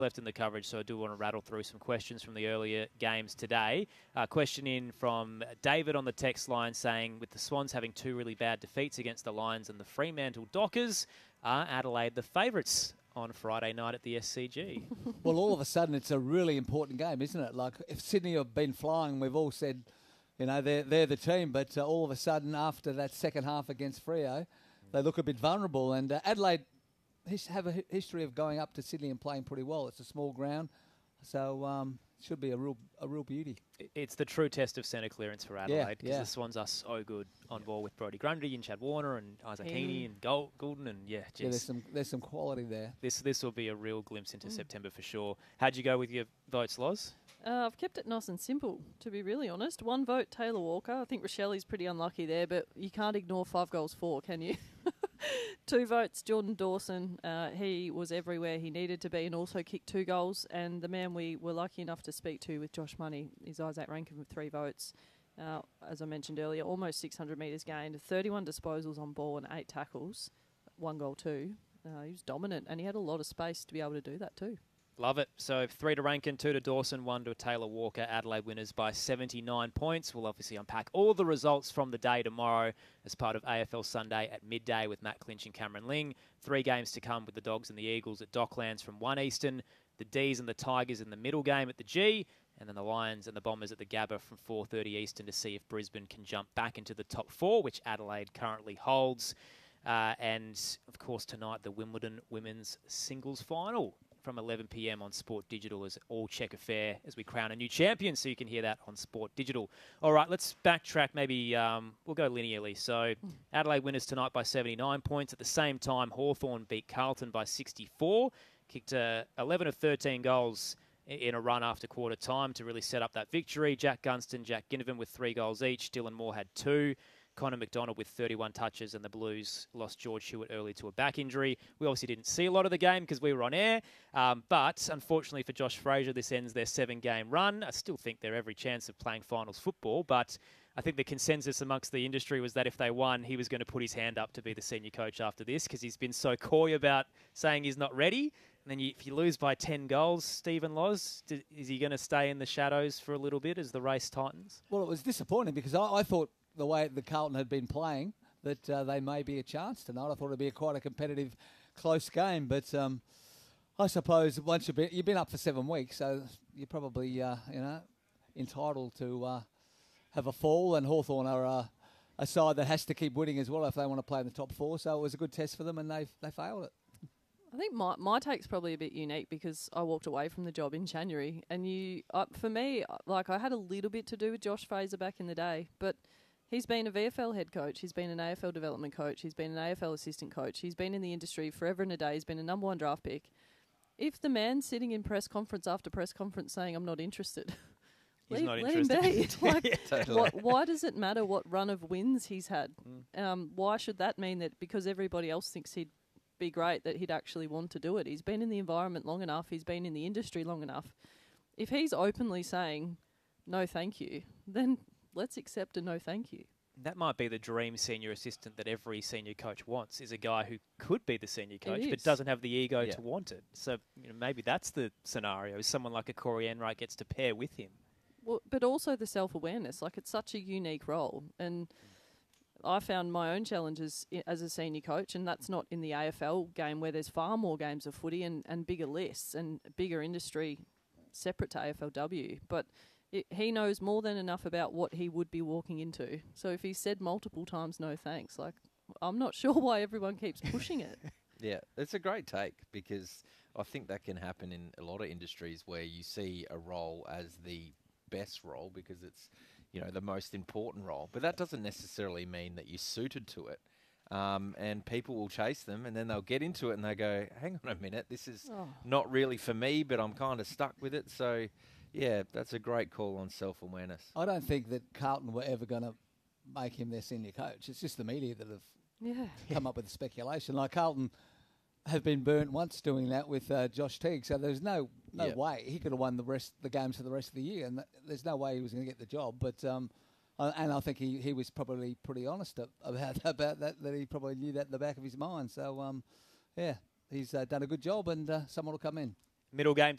left in the coverage, so I do want to rattle through some questions from the earlier games today. Question in from David on the text line saying, with the Swans having 2 really bad defeats against the Lions and the Fremantle Dockers, are Adelaide the favourites on Friday night at the SCG? Well, all of a sudden, it's a really important game, isn't it? Like, if Sydney have been flying, we've all said, you know, they're the team, but all of a sudden, after that second half against Freo, they look a bit vulnerable. And Adelaide have a history of going up to Sydney and playing pretty well. It's a small ground, so it should be a real beauty. It's the true test of centre clearance for Adelaide, because the Swans are so good on ball with Brodie Grundy and Chad Warner and Isaac Heaney and Goulden, and there's some quality there. This will be a real glimpse into September for sure. How'd you go with your votes, Loz? I've kept it nice and simple, to be really honest. 1 vote, Taylor Walker. I think Rochelle's pretty unlucky there, but you can't ignore 5 goals for, can you? 2 votes, Jordan Dawson. He was everywhere he needed to be and also kicked 2 goals. And the man we were lucky enough to speak to with Josh Money is Isaac Rankin with 3 votes. As I mentioned earlier, almost 600 metres gained, 31 disposals on ball and 8 tackles, 1 goal too. He was dominant and he had a lot of space to be able to do that too. Love it. So 3 to Rankin, 2 to Dawson, 1 to Taylor Walker. Adelaide winners by 79 points. We'll obviously unpack all the results from the day tomorrow as part of AFL Sunday at midday with Matt Clinch and Cameron Ling. 3 games to come with the Dogs and the Eagles at Docklands from 1 Eastern. The D's and the Tigers in the middle game at the G. And then the Lions and the Bombers at the Gabba from 4:30 Eastern to see if Brisbane can jump back into the top 4, which Adelaide currently holds. And, of course, tonight the Wimbledon Women's Singles Final from 11 p.m. on Sport Digital as all check affair as we crown a new champion, so you can hear that on Sport Digital. All right, let's backtrack. Maybe we'll go linearly. So Adelaide winners tonight by 79 points. At the same time, Hawthorn beat Carlton by 64, kicked 11 of 13 goals in a run after quarter time to really set up that victory. Jack Gunston, Jack Ginnivan with 3 goals each. Dylan Moore had 2. Connor McDonald with 31 touches, and the Blues lost George Hewitt early to a back injury. We obviously didn't see a lot of the game because we were on air, but unfortunately for Josh Fraser, this ends their 7-game run. I still think they're every chance of playing finals football, but I think the consensus amongst the industry was that if they won, he was going to put his hand up to be the senior coach after this because he's been so coy about saying he's not ready. And then if you lose by 10 goals, Stephen Loz, is he going to stay in the shadows for a little bit as the race tightens? Well, it was disappointing because I thought the way the Carlton had been playing, that they may be a chance tonight. I thought it'd be quite a competitive, close game. But I suppose once you've been up for 7 weeks, so you're probably entitled to have a fall. And Hawthorn are a side that has to keep winning as well if they want to play in the top 4. So it was a good test for them, and they failed it. I think my take's probably a bit unique because I walked away from the job in January, and for me, like I had a little bit to do with Josh Fraser back in the day, but he's been a VFL head coach. He's been an AFL development coach. He's been an AFL assistant coach. He's been in the industry forever and a day. He's been a number 1 draft pick. If the man's sitting in press conference after press conference saying, I'm not interested, He's not let interested. him be. Like, yeah, totally. Why does it matter what run of wins he's had? Why should that mean that because everybody else thinks he'd be great that he'd actually want to do it? He's been in the environment long enough. He's been in the industry long enough. If he's openly saying, no thank you, then let's accept a no thank you. That might be the dream senior assistant that every senior coach wants, is a guy who could be the senior coach but doesn't have the ego to want it. So maybe that's the scenario, is someone like a Corey Enright gets to pair with him. Well, but also the self-awareness. Like, it's such a unique role. And I found my own challenges as a senior coach, and that's not in the AFL game where there's far more games of footy and bigger lists and bigger industry separate to AFLW. But he knows more than enough about what he would be walking into. So if he said multiple times no thanks, like, I'm not sure why everyone keeps pushing it. Yeah, it's a great take because I think that can happen in a lot of industries where you see a role as the best role because it's, the most important role. But that doesn't necessarily mean that you're suited to it. And people will chase them and then they'll get into it and they go, hang on a minute, this is not really for me, but I'm kind of stuck with it. So, yeah, that's a great call on self-awareness. I don't think that Carlton were ever going to make him their senior coach. It's just the media that have come up with the speculation. Like Carlton have been burnt once doing that with Josh Teague, so there's no way he could have won the games for the rest of the year, and there's no way he was going to get the job. But and I think he was probably pretty honest about that he probably knew that in the back of his mind. So he's done a good job, and someone will come in. Middle game